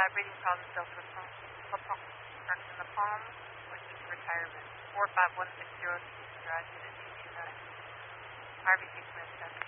breathing problems, Delta Pump, in the palm, which is retirement. 45160 Garage Unit 229. RBC Smith,